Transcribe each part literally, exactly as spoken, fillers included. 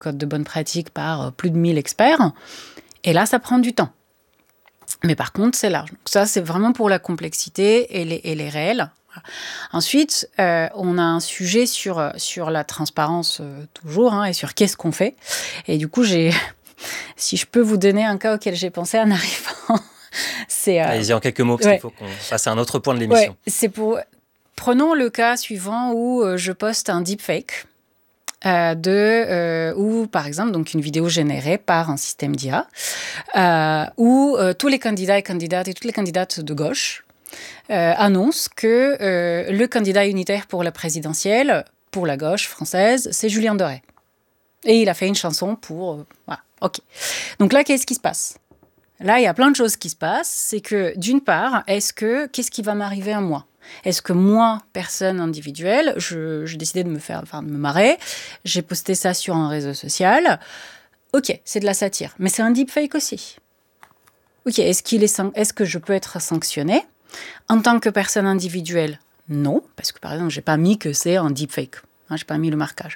code de bonne pratique par plus de mille experts. Et là, ça prend du temps. Mais par contre, c'est large. Donc ça, c'est vraiment pour la complexité et les, et les réels. Voilà. Ensuite, euh, on a un sujet sur, sur la transparence, euh, toujours, hein, et sur qu'est-ce qu'on fait. Et du coup, j'ai, si je peux vous donner un cas auquel j'ai pensé en arrivant, c'est... Euh, Allez-y, en quelques mots, parce ouais. qu'il faut qu'on passe à un autre point de l'émission. Ouais, c'est pour... Prenons le cas suivant où euh, je poste un deepfake. Euh, de, euh, ou par exemple donc une vidéo générée par un système d'I A euh, où euh, tous les candidats et candidates et toutes les candidates de gauche euh, annoncent que euh, le candidat unitaire pour la présidentielle, pour la gauche française, c'est Julien Doré. Et il a fait une chanson pour... Euh, voilà, ok. Donc là, qu'est-ce qui se passe ? Là, il y a plein de choses qui se passent. C'est que, d'une part, est-ce que, qu'est-ce qui va m'arriver à moi ? Est-ce que moi, personne individuelle, je, j'ai décidé de me faire, enfin, de me marrer, j'ai posté ça sur un réseau social. Ok, c'est de la satire, mais c'est un deepfake aussi. Ok, est-ce qu'il est, est-ce que je peux être sanctionnée en tant que personne individuelle ? Non, parce que par exemple, j'ai pas mis que c'est un deepfake. Hein, j'ai pas mis le marquage.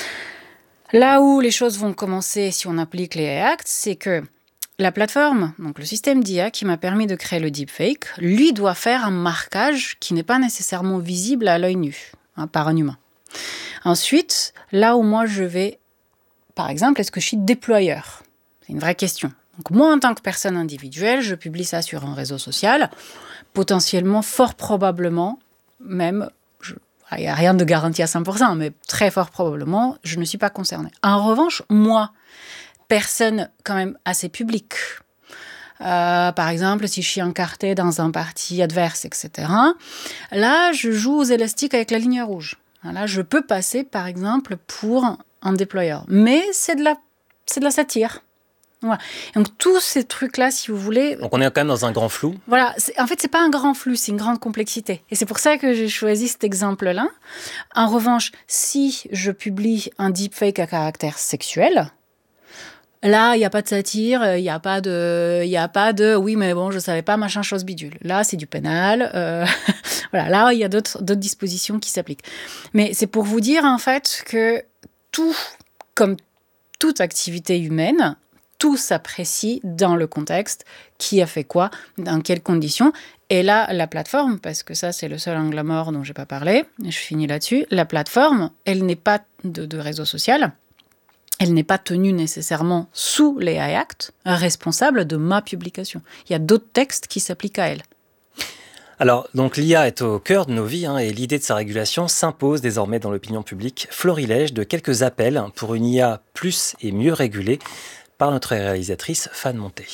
Là où les choses vont commencer, si on applique les A I Act, c'est que la plateforme, donc le système d'I A qui m'a permis de créer le deepfake, lui doit faire un marquage qui n'est pas nécessairement visible à l'œil nu, hein, par un humain. Ensuite, là où moi je vais, par exemple, est-ce que je suis déployeur ? C'est une vraie question. Donc moi, en tant que personne individuelle, je publie ça sur un réseau social, potentiellement, fort probablement, même, il n'y a rien de garanti à cent pour cent, mais très fort probablement, je ne suis pas concernée. En revanche, moi, personne quand même assez publique. Euh, par exemple, si je suis encartée dans un parti adverse, et cetera, là, je joue aux élastiques avec la ligne rouge. Là, je peux passer, par exemple, pour un déployeur. Mais c'est de la, c'est de la satire. Voilà. Donc, tous ces trucs-là, si vous voulez... Donc, on est quand même dans un grand flou. Voilà. C'est, en fait, c'est pas un grand flou, c'est une grande complexité. Et c'est pour ça que j'ai choisi cet exemple-là. En revanche, si je publie un deepfake à caractère sexuel... Là, il n'y a pas de satire, il n'y a pas de, il y a pas de, oui, mais bon, je ne savais pas, machin, chose bidule. Là, c'est du pénal. Euh, voilà, là, il y a d'autres, d'autres dispositions qui s'appliquent. Mais c'est pour vous dire, en fait, que tout, comme toute activité humaine, tout s'apprécie dans le contexte, qui a fait quoi, dans quelles conditions. Et là, la plateforme, parce que ça, c'est le seul angle mort dont je n'ai pas parlé, et je finis là-dessus, la plateforme, elle n'est pas de, de réseau social. Elle n'est pas tenue nécessairement sous les A I Act responsable de ma publication. Il y a d'autres textes qui s'appliquent à elle. Alors, donc l'I A est au cœur de nos vies hein, et l'idée de sa régulation s'impose désormais dans l'opinion publique. Florilège de quelques appels pour une I A plus et mieux régulée par notre réalisatrice Fan Monté.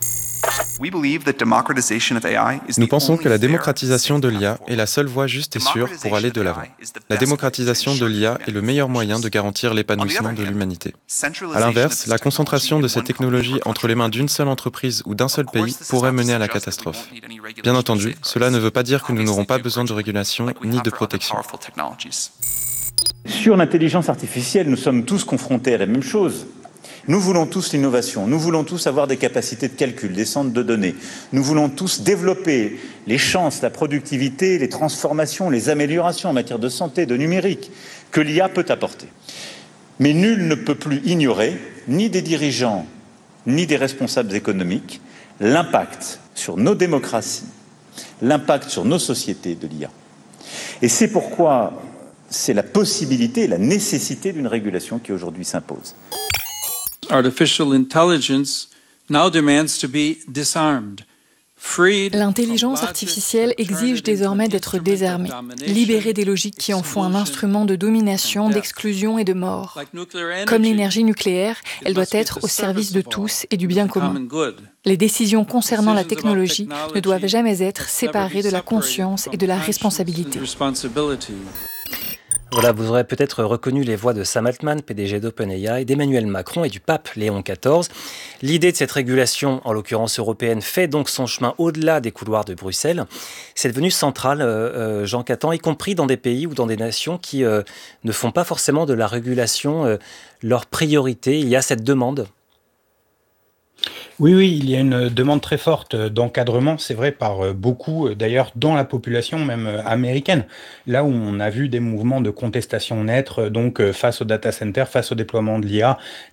Nous pensons que la démocratisation de l'I A est la seule voie juste et sûre pour aller de l'avant. La démocratisation de l'I A est le meilleur moyen de garantir l'épanouissement de l'humanité. À l'inverse, la concentration de ces technologies entre les mains d'une seule entreprise ou d'un seul pays pourrait mener à la catastrophe. Bien entendu, cela ne veut pas dire que nous n'aurons pas besoin de régulation ni de protection. Sur l'intelligence artificielle, nous sommes tous confrontés à la même chose. Nous voulons tous l'innovation, nous voulons tous avoir des capacités de calcul, des centres de données. Nous voulons tous développer les chances, la productivité, les transformations, les améliorations en matière de santé, de numérique, que l'I A peut apporter. Mais nul ne peut plus ignorer, ni des dirigeants, ni des responsables économiques, l'impact sur nos démocraties, l'impact sur nos sociétés de l'I A. Et c'est pourquoi c'est la possibilité, la nécessité d'une régulation qui aujourd'hui s'impose. Artificial intelligence now demands to be disarmed. L'intelligence artificielle exige désormais d'être désarmée, libérée des logiques qui en font un instrument de domination, d'exclusion et de mort. Comme l'énergie nucléaire, elle doit être au service de tous et du bien commun. Les décisions concernant la technologie ne doivent jamais être séparées de la conscience et de la responsabilité. Voilà, vous aurez peut-être reconnu les voix de Sam Altman, P D G d'OpenAI, d'Emmanuel Macron et du pape Léon quatorze. L'idée de cette régulation, en l'occurrence européenne, fait donc son chemin au-delà des couloirs de Bruxelles. C'est devenu central, euh, Jean Catan, y compris dans des pays ou dans des nations qui euh, ne font pas forcément de la régulation euh, leur priorité. Il y a cette demande. Oui, oui, il y a une demande très forte d'encadrement, c'est vrai, par beaucoup, d'ailleurs, dans la population même américaine. Là où on a vu des mouvements de contestation naître, donc face au data center, face au déploiement de l'I A,